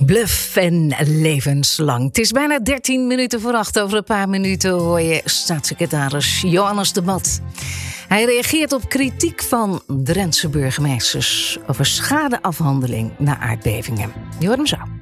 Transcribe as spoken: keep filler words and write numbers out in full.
Bluff en levenslang. Het is bijna dertien minuten voor acht. Over een paar minuten hoor je staatssecretaris Johannes de Mat. Hij reageert op kritiek van Drentse burgemeesters over schadeafhandeling na aardbevingen. Je hoort hem zo.